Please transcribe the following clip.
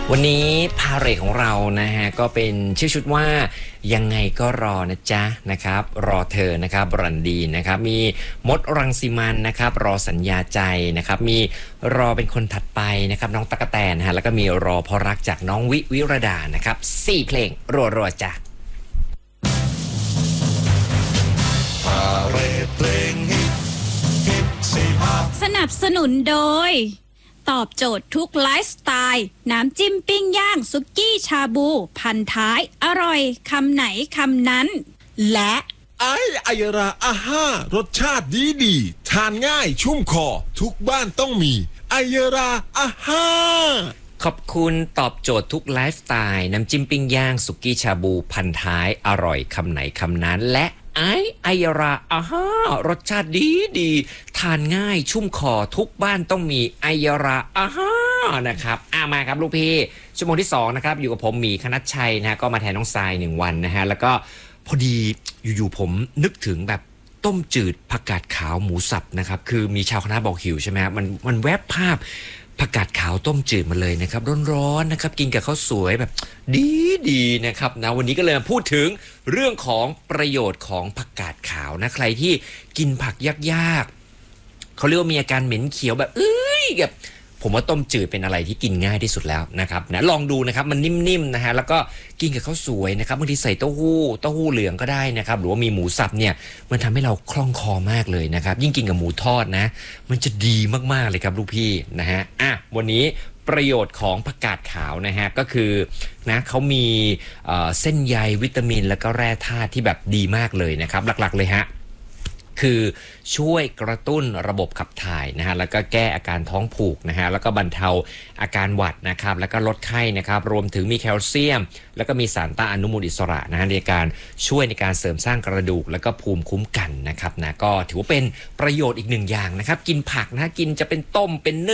วันนี้พาเหรดของเรานะฮะก็เป็นชื่อชุดว่ายังไงก็รอนะจ๊ะนะครับรอเธอนะครับบรันดีนะครับมีมดรังสิมันนะครับรอสัญญาใจนะครับมีรอเป็นคนถัดไปนะครับน้องตั๊กแตนนะฮะแล้วก็มีรอเพราะรักจากน้องวิรดานะครับ4เพลงรัวๆจ้ะพาเหรดเพลงฮิตสนับสนุนโดยตอบโจทย์ทุกไลฟ์สไตล์น้ำจิ้มปิ้งย่างสุกี้ชาบูพันท้ายอร่อยคำไหนคำนั้นและไอยราอาห้ารสชาติดีทานง่ายชุ่มคอทุกบ้านต้องมีไอยราอาห้าขอบคุณตอบโจทย์ทุกไลฟ์สไตล์น้ำจิ้มปิ้งย่างสุกี้ชาบูพันท้ายอร่อยคำไหนคำนั้นและไอยราอาห้ารสชาติดีทานง่ายชุ่มคอทุกบ้านต้องมีไอยราอาห้านะครับมาครับลูกพี่ชั่วโมงที่2นะครับอยู่กับผมหมีคณัชชัยนะฮะก็มาแทนน้องทราย1วันนะฮะแล้วก็พอดีอยู่ๆผมนึกถึงแบบต้มจืดผักกาดขาวหมูสับนะครับคือมีชาวคณะบอกหิวใช่ไหมครับมันแวบภาพผักกาดขาวต้มจืดมาเลยนะครับร้อนๆนะครับกินกับข้าวสวยแบบดีนะครับนะวันนี้ก็เลยมาพูดถึงเรื่องของประโยชน์ของผักกาดขาวนะใครที่กินผักยากๆเขาเรียกว่ามีอาการเหม็นเขียวแบบแบบผมว่าต้มจืดเป็นอะไรที่กินง่ายที่สุดแล้วนะครับนะลองดูนะครับมันนิ่มๆนะฮะแล้วก็กินกับข้าวสวยนะครับบางทีใส่เต้าหู้เหลืองก็ได้นะครับหรือว่ามีหมูสับเนี่ยมันทำให้เราคล่องคอมากเลยนะครับยิ่งกินกับหมูทอดนะมันจะดีมากๆเลยครับลูกพี่นะฮะวันนี้ประโยชน์ของผักกาดขาวนะฮะก็คือนะเขามีเส้นใยวิตามินแล้วก็แร่ธาตุที่แบบดีมากเลยนะครับหลักๆเลยฮะคือช่วยกระตุ้นระบบขับถ่ายนะฮะแล้วก็แก้อาการท้องผูกนะฮะแล้วก็บรรเทาอาการหวัดนะครับแล้วก็ลดไข้นะครับรวมถึงมีแคลเซียมแล้วก็มีสารต้านอนุมูลอิสระนะฮะในการช่วยในการเสริมสร้างกระดูกแล้วก็ภูมิคุ้มกันนะครับนะก็ถือว่าเป็นประโยชน์อีกหนึ่งอย่างนะครับกินผักนะกินจะเป็นต้มเป็น